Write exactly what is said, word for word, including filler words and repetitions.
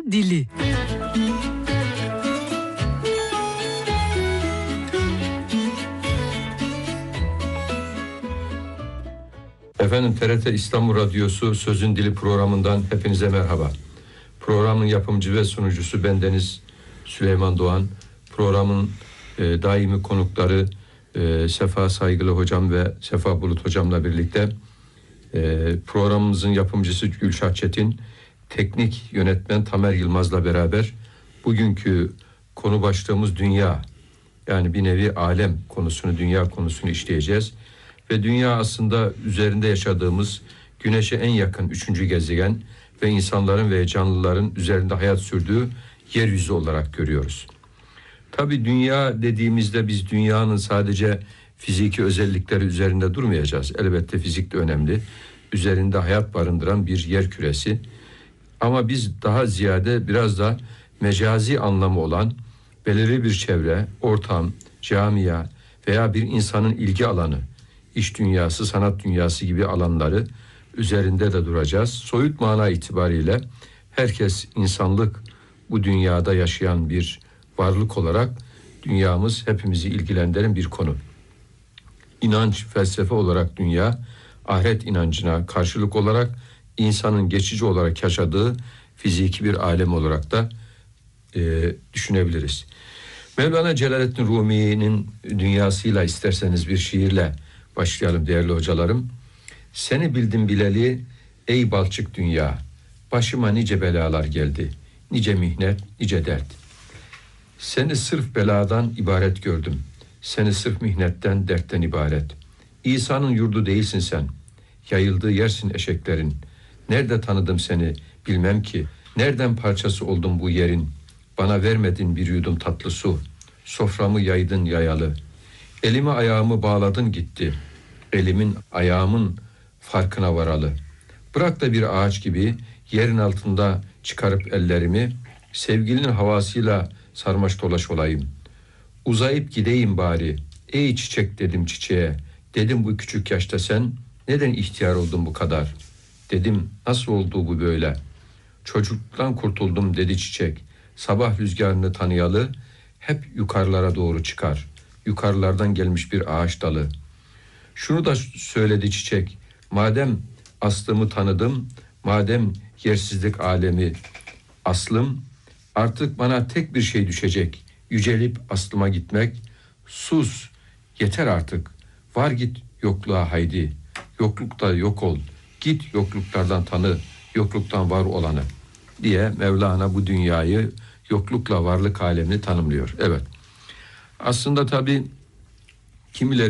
dili. Efendim, T R T İstanbul Radyosu Sözün Dili programından hepinize merhaba. Programın yapımcı ve sunucusu bendeniz Süleyman Doğan. Programın e, daimi konukları e, Sefa Saygılı Hocam ve Sefa Bulut Hocam'la birlikte e, programımızın yapımcısı Gülşah Çetin, teknik yönetmen Tamer Yılmaz'la beraber bugünkü konu başlığımız dünya. Yani bir nevi alem konusunu, dünya konusunu işleyeceğiz. Ve dünya aslında üzerinde yaşadığımız güneşe en yakın üçüncü gezegen ve insanların ve canlıların üzerinde hayat sürdüğü yeryüzü olarak görüyoruz. Tabii dünya dediğimizde biz dünyanın sadece fiziki özellikleri üzerinde durmayacağız. Elbette fizik de önemli. Üzerinde hayat barındıran bir yer küresi. Ama biz daha ziyade biraz da mecazi anlamı olan belirli bir çevre, ortam, camia veya bir insanın ilgi alanı, iş dünyası, sanat dünyası gibi alanları üzerinde de duracağız. Soyut mana itibariyle herkes insanlık bu dünyada yaşayan bir varlık olarak dünyamız hepimizi ilgilendiren bir konu. İnanç, felsefe olarak dünya, ahiret inancına karşılık olarak insanın geçici olarak yaşadığı fiziki bir alem olarak da e, düşünebiliriz. Mevlana Celaleddin Rumi'nin dünyasıyla isterseniz bir şiirle başlayalım değerli hocalarım. Seni bildim bileli ey balçık dünya, başıma nice belalar geldi, nice mihnet, nice dert. Seni sırf beladan ibaret gördüm, seni sırf mihnetten, dertten ibaret. İsa'nın yurdu değilsin sen, yayıldığı yersin eşeklerin. Nerede tanıdım seni bilmem ki, nereden parçası oldum bu yerin. Bana vermedin bir yudum tatlı su, soframı yaydın yayalı. Elimi ayağımı bağladın gitti, elimin ayağımın farkına varalı. Bırak da bir ağaç gibi yerin altında çıkarıp ellerimi, sevgilinin havasıyla sarmaş dolaş olayım. Uzayıp gideyim bari, ey çiçek dedim çiçeğe, dedim bu küçük yaşta sen neden ihtiyar oldun bu kadar? Dedim nasıl oldu bu böyle? Çocukluktan kurtuldum dedi çiçek, sabah rüzgarını tanıyalı, hep yukarılara doğru çıkar. Yukarılardan gelmiş bir ağaç dalı. Şunu da söyledi çiçek, madem aslımı tanıdım, madem yersizlik alemi aslım, artık bana tek bir şey düşecek, yücelip aslıma gitmek. Sus, yeter artık, var git yokluğa haydi, yoklukta yok ol, git yokluklardan tanı, yokluktan var olanı diye Mevlana bu dünyayı yoklukla varlık alemini tanımlıyor. Evet, aslında tabii kimileri